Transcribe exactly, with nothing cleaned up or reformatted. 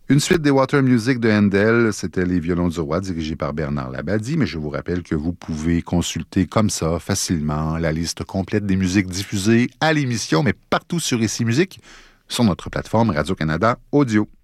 Une suite des Water Music de Handel, c'était Les Violons du Roi, dirigé par Bernard Labadie, mais je vous rappelle que vous pouvez consulter comme ça, facilement, la liste complète des musiques diffusées à l'émission, mais partout sur Ici Musique, sur notre plateforme Radio-Canada Audio.